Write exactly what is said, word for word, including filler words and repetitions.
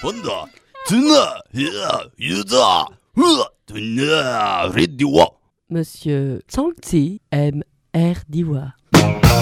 Panda, Tuna, Yuda, Tuna, Ridiwa. Monsieur Changzi aime Air d'Ivoire.